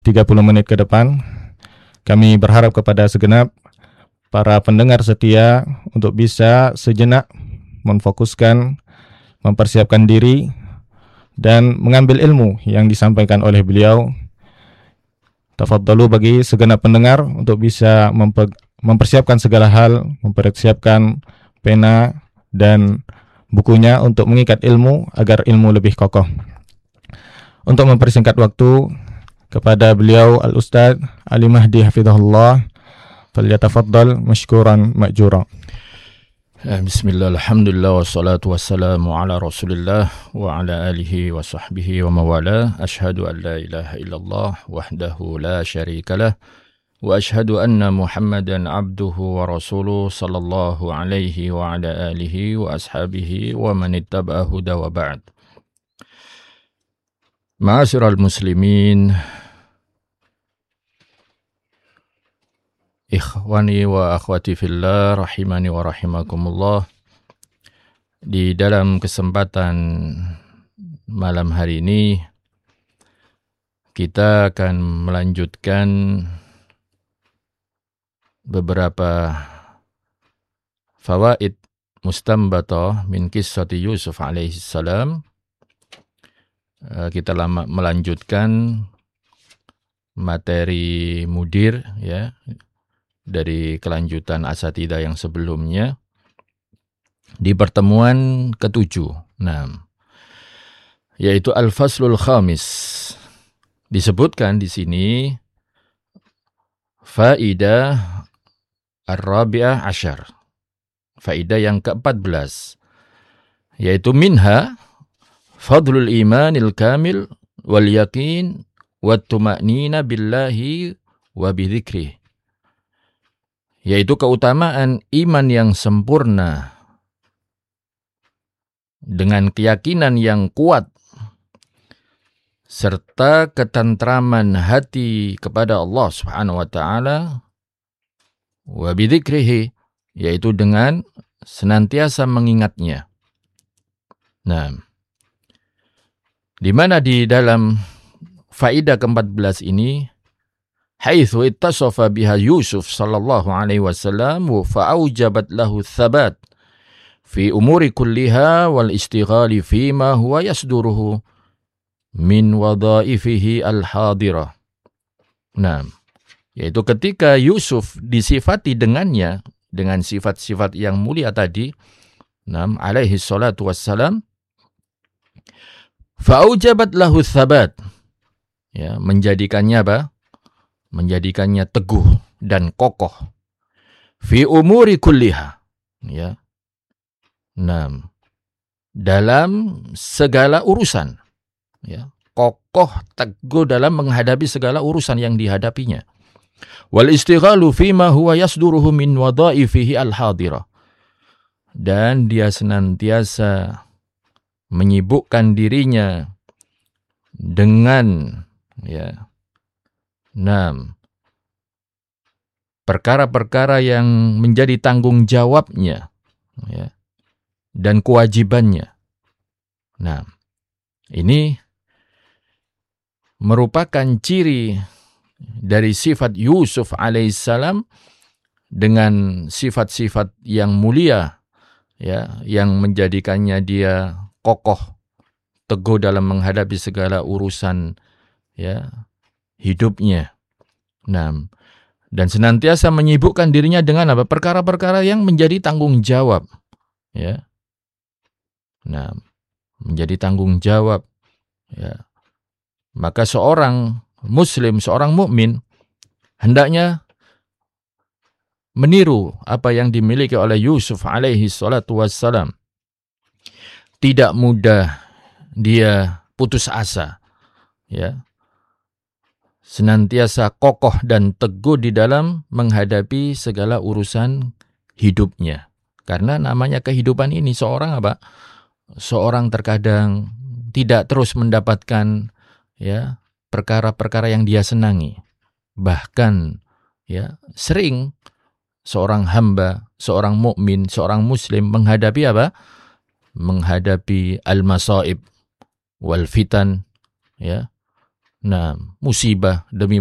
30 menit ke depan. Kami berharap kepada segenap para pendengar setia untuk bisa sejenak memfokuskan, mempersiapkan diri, dan mengambil ilmu yang disampaikan oleh beliau. Tafadhalu bagi segenap pendengar untuk bisa mempersiapkan segala hal, mempersiapkan pena dan bukunya untuk mengikat ilmu agar ilmu lebih kokoh. Untuk mempersingkat waktu, kepada beliau Al-Ustaz Ali Mahdi Hafizahullah, falyatafaddal mashkuran ma'jura. Bismillah, alhamdulillah, wassalatu wassalamu ala rasulillah wa ala alihi wa sahbihi wa mawala. Ashhadu an la ilaha illallah wahdahu la syarika lah, wa ashhadu anna Muhammadan abduhu wa rasuluh sallallahu alaihi wa ala alihi wa ashabihi wa man ittaba'a huda wa ba'd. Ma'asyiral muslimin, ikhwani wa akhwati fillah, rahimani wa rahimakumullah. Di dalam kesempatan malam hari ini kita akan melanjutkan beberapa fawaid mustanbatah min qissati Yusuf alaihi salam. Kita melanjutkan materi mudir ya, dari kelanjutan asatidah yang sebelumnya di pertemuan ke-7. Yaitu al-faslul khamis. Disebutkan di sini faidah ar-rabi'ah asyar. Faidah yang ke-14, yaitu minha fadlul imanil kamil wal yakin wat tuma'nina billahi wa bidzikrih. Yaitu keutamaan iman yang sempurna dengan keyakinan yang kuat serta ketentraman hati kepada Allah Subhanahu wa taala, wa bidzikrihi, yaitu dengan senantiasa mengingatnya. Di mana di dalam faidah ke-14 ini, haitsu ittasafa biha Yusuf sallallahu alaihi wasallam fa aujabat lahu tsabat fi umuri kulliha wal istighali fima huwa yasduruhu min wadhaifihi al-hadirah. Yaitu ketika Yusuf disifati dengannya dengan sifat-sifat yang mulia tadi, alaihi salatu wassalam, fa aujabat lahu tsabat, ya, menjadikannya apa? Menjadikannya teguh dan kokoh. Fi umuri kulliha, ya. Dalam segala urusan, ya. Kokoh, teguh dalam menghadapi segala urusan yang dihadapinya. Wal istighalu fima huwa yasduruhu min wadhaifihi al-hadirah. Dan dia senantiasa menyibukkan dirinya dengan perkara-perkara yang menjadi tanggung jawabnya, ya, dan kewajibannya. Ini merupakan ciri dari sifat Yusuf alaihissalam dengan sifat-sifat yang mulia, ya, yang menjadikannya dia kokoh, teguh dalam menghadapi segala urusan, ya, hidupnya. Dan senantiasa menyibukkan dirinya dengan apa? Perkara-perkara yang menjadi tanggung jawab, ya. Menjadi tanggung jawab, ya. Maka seorang muslim, seorang mukmin hendaknya meniru apa yang dimiliki oleh Yusuf alaihi salatu wassalam. Tidak mudah dia putus asa, ya. Senantiasa kokoh dan teguh di dalam menghadapi segala urusan hidupnya. Karena namanya kehidupan ini seorang apa? Seorang terkadang tidak terus mendapatkan, ya, perkara-perkara yang dia senangi. Bahkan, ya, sering seorang hamba, seorang mukmin, seorang muslim menghadapi apa? Menghadapi al-masaib wal fitan, ya, Nah, musibah demi